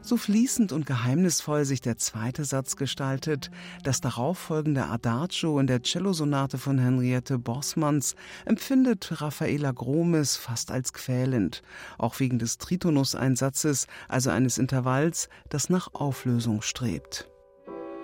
So fließend und geheimnisvoll sich der zweite Satz gestaltet, das darauffolgende Adagio in der Cellosonate von Henriette Borsmanns empfindet Raffaela Gromes fast als quälend, auch wegen des Tritonus-Einsatzes, also eines Intervalls, das nach Auflösung strebt.